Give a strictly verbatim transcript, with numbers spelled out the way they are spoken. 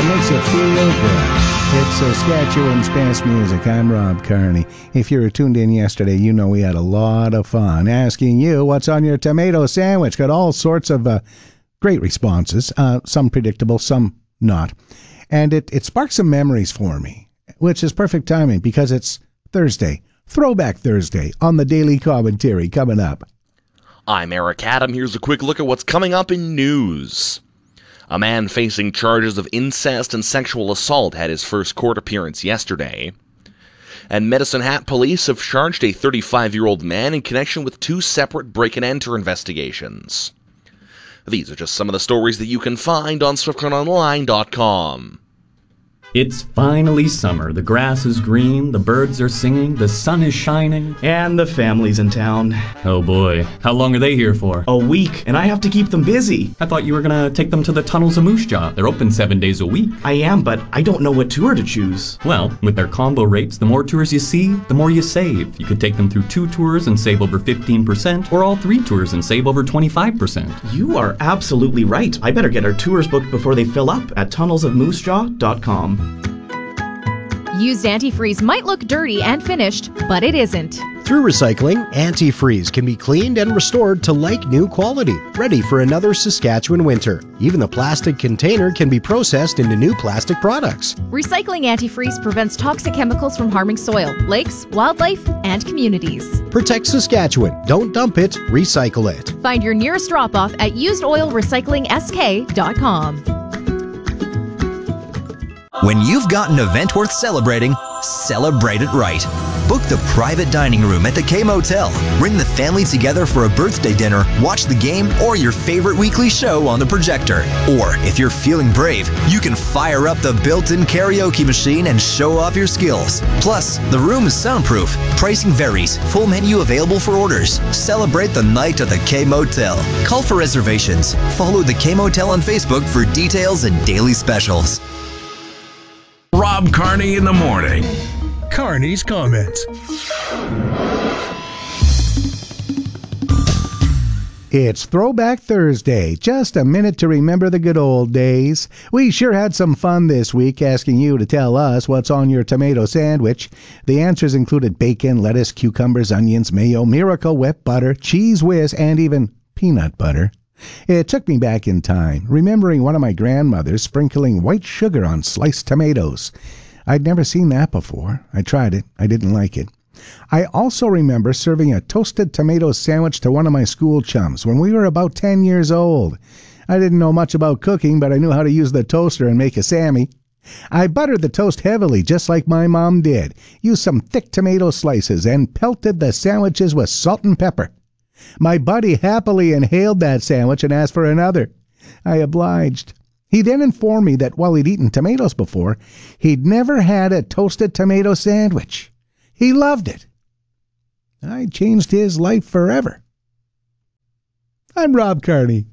that makes you feel good. It's Saskatchewan's best music. I'm Rob Carney. If you were tuned in yesterday, you know we had a lot of fun asking you what's on your tomato sandwich. Got all sorts of uh, great responses, uh, some predictable, some not. And it, it sparked some memories for me, which is perfect timing because it's Thursday, Throwback Thursday, on the Daily Commentary coming up. I'm Eric Adam. Here's a quick look at what's coming up in news. A man facing charges of incest and sexual assault had his first court appearance yesterday. And Medicine Hat police have charged a thirty-five-year-old man in connection with two separate break-and-enter investigations. These are just some of the stories that you can find on swift current online dot com. It's finally summer. The grass is green, the birds are singing, the sun is shining. And the family's in town. Oh boy, how long are they here for? A week, and I have to keep them busy. I thought you were gonna take them to the Tunnels of Moose Jaw. They're open seven days a week. I am, but I don't know what tour to choose. Well, with their combo rates, the more tours you see, the more you save. You could take them through two tours and save over fifteen percent, or all three tours and save over twenty-five percent. You are absolutely right. I better get our tours booked before they fill up at tunnels of moose jaw dot com. Used antifreeze might look dirty and finished, but it isn't. Through recycling, antifreeze can be cleaned and restored to like-new quality, ready for another Saskatchewan winter. Even the plastic container can be processed into new plastic products. Recycling antifreeze prevents toxic chemicals from harming soil, lakes, wildlife, and communities. Protect Saskatchewan. Don't dump it, recycle it. Find your nearest drop-off at used oil recycling s k dot com. When you've got an event worth celebrating, celebrate it right. Book the private dining room at the K-Motel. Bring the family together for a birthday dinner, watch the game, or your favorite weekly show on the projector. Or, if you're feeling brave, you can fire up the built-in karaoke machine and show off your skills. Plus, the room is soundproof. Pricing varies. Full menu available for orders. Celebrate the night at the K-Motel. Call for reservations. Follow the K-Motel on Facebook for details and daily specials. Rob Carney in the morning. Carney's Comments. It's Throwback Thursday. Just a minute to remember the good old days. We sure had some fun this week asking you to tell us what's on your tomato sandwich. The answers included bacon, lettuce, cucumbers, onions, mayo, Miracle Whip, butter, Cheese Whiz, and even peanut butter. It took me back in time, remembering one of my grandmothers sprinkling white sugar on sliced tomatoes. I'd never seen that before. I tried it. I didn't like it. I also remember serving a toasted tomato sandwich to one of my school chums when we were about ten years old. I didn't know much about cooking, but I knew how to use the toaster and make a Sammy. I buttered the toast heavily, just like my mom did, used some thick tomato slices, and pelted the sandwiches with salt and pepper. My buddy happily inhaled that sandwich and asked for another. I obliged. He then informed me that while he'd eaten tomatoes before, he'd never had a toasted tomato sandwich. He loved it. I changed his life forever. I'm Rob Carney.